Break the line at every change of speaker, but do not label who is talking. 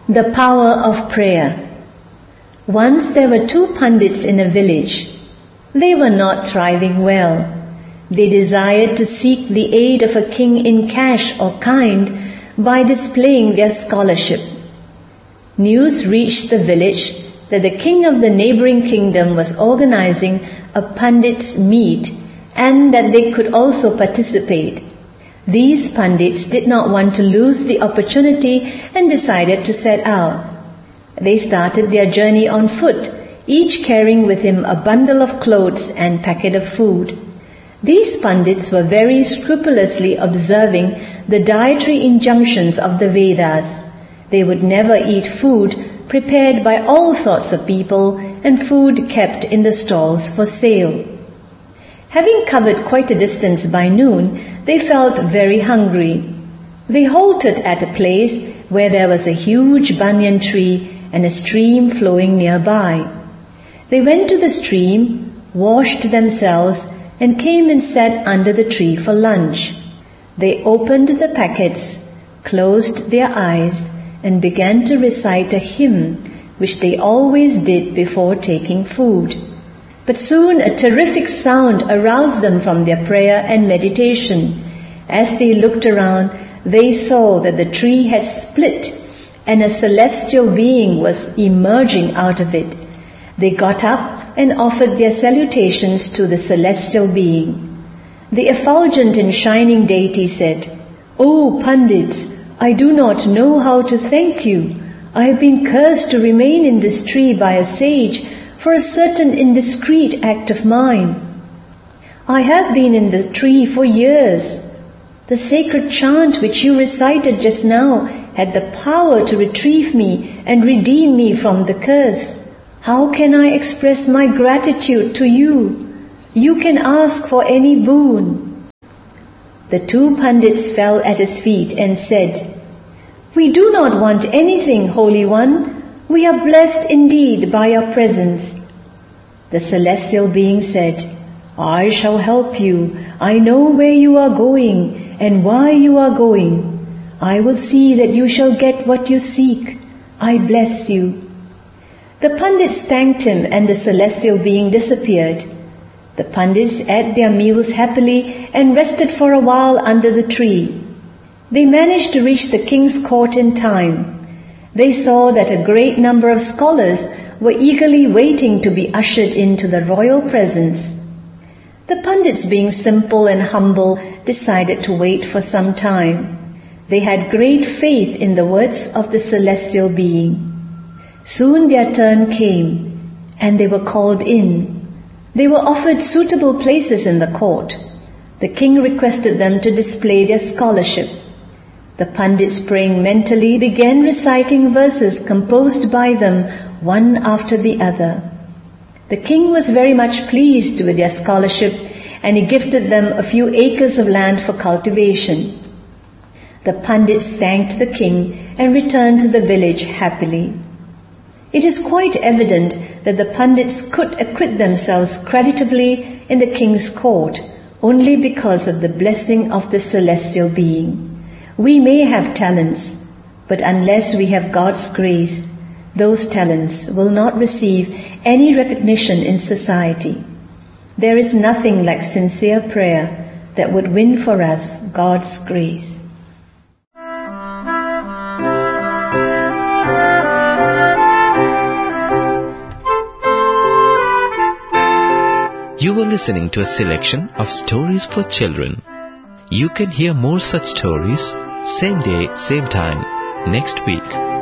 The power of prayer. Once there were two Pandits in a village. They were not thriving well. They desired to seek the aid of a king in cash or kind by displaying their scholarship. News reached the village that the king of the neighboring kingdom was organizing a Pandits' meet and that they could also participate. These Pandits did not want to lose the opportunity and decided to set out. They started their journey on foot, each carrying with him a bundle of clothes and packet of food. These Pandits were very scrupulously observing the dietary injunctions of the Vedas. They would never eat food prepared by all sorts of people and food kept in the stalls for sale. Having covered quite a distance by noon, they felt very hungry. They halted at a place where there was a huge banyan tree and a stream flowing nearby. They went to the stream, washed themselves, and came and sat under the tree for lunch. They opened the packets, closed their eyes, and began to recite a hymn, which they always did before taking food. But soon a terrific sound aroused them from their prayer and meditation. As they looked around, they saw that the tree had split and a celestial being was emerging out of it. They got up and offered their salutations to the celestial being. The effulgent and shining deity said, "O Pandits, I do not know how to thank you. I have been cursed to remain in this tree by a sage for a certain indiscreet act of mine. I have been in the tree for years. The sacred chant which you recited just now had the power to retrieve me and redeem me from the curse. How can I express my gratitude to you? You can ask for any boon." The two Pandits fell at his feet and said, "We do not want anything, Holy One. We are blessed indeed by your presence." The celestial being said, "I shall help you. I know where you are going and why you are going. I will see that you shall get what you seek. I bless you." The Pandits thanked him and the celestial being disappeared. The Pandits ate their meals happily and rested for a while under the tree. They managed to reach the king's court in time. They saw that a great number of scholars were eagerly waiting to be ushered into the royal presence. The Pandits, being simple and humble, decided to wait for some time. They had great faith in the words of the celestial being. Soon their turn came, and they were called in. They were offered suitable places in the court. The king requested them to display their scholarship. The Pandits, praying mentally, began reciting verses composed by them one after the other. The king was very much pleased with their scholarship, and he gifted them a few acres of land for cultivation. The Pandits thanked the king and returned to the village happily. It is quite evident that the Pandits could acquit themselves creditably in the king's court only because of the blessing of the celestial being. We may have talents, but unless we have God's grace, those talents will not receive any recognition in society. There is nothing like sincere prayer that would win for us God's grace.
You were listening to a selection of stories for children. You can hear more such stories same day, same time next week.